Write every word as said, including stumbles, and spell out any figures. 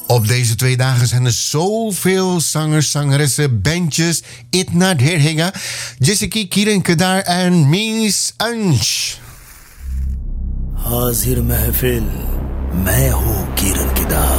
Op deze twee dagen zijn er zoveel zangers, zangeressen, bandjes. Itna Dherhega, Jessica Kiran Kedar en Mies Ansh. हाजिर महफिल मैं हूँ किरण किदार